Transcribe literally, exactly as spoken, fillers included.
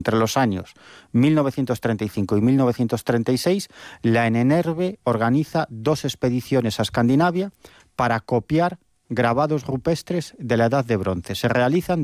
Entre los años mil novecientos treinta y cinco y mil novecientos treinta y seis, la ENENERVE organiza dos expediciones a Escandinavia para copiar grabados rupestres de la Edad de Bronce. Se realizan